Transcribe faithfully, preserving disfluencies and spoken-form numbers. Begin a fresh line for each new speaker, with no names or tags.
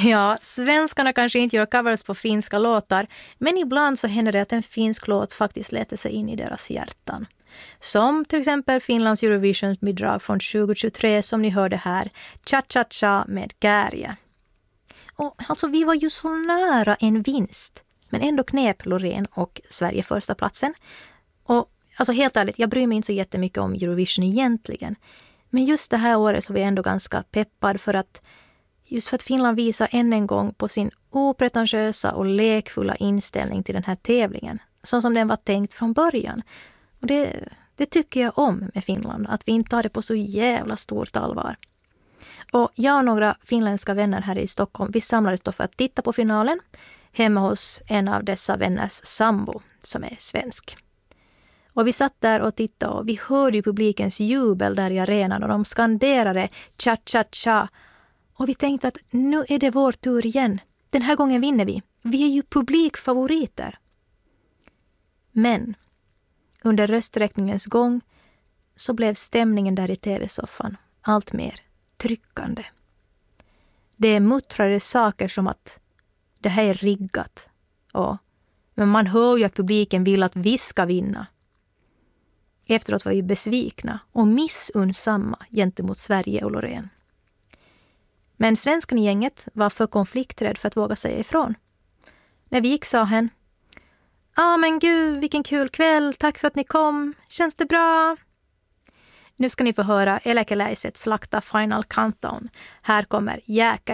Ja, svenskarna kanske inte gör covers på finska låtar, men ibland så händer det att en finsk låt faktiskt letar sig in i deras hjärtan. Som till exempel Finlands Eurovision-bidrag från tjugohundratjugotre som ni hörde här, Cha Cha Cha med Kärje. Och alltså vi var ju så nära en vinst, men ändå knep Loreen och Sverige första platsen. Och alltså helt ärligt, jag bryr mig inte så jättemycket om Eurovision egentligen. Men just det här året så var jag ändå ganska peppad för att just för att Finland visar än en gång på sin opretentiösa och lekfulla inställning till den här tävlingen. Så som den var tänkt från början. Och det, det tycker jag om med Finland. Att vi inte tar det på så jävla stort allvar. Och jag och några finländska vänner här i Stockholm, vi samlades då för att titta på finalen. Hemma hos en av dessa vänners sambo som är svensk. Och vi satt där och tittade och vi hörde ju publikens jubel där i arenan. Och de skanderade cha cha cha. Och vi tänkte att nu är det vår tur igen. Den här gången vinner vi. Vi är ju publikfavoriter. Men under rösträkningens gång så blev stämningen där i tv-soffan allt mer tryckande. Det muttrade saker som att det här är riggat. Och, men man hör ju att publiken vill att vi ska vinna. Efteråt var vi besvikna och missunnsamma gentemot Sverige och Loreen. Men svenskan i gänget var för konflikträdd för att våga säga ifrån. När vi gick sa hen: Ja ah, men gud, vilken kul kväll, tack för att ni kom, känns det bra? Nu ska ni få höra Eläkeläiset slakta Final Countdown. Här kommer Jäkare.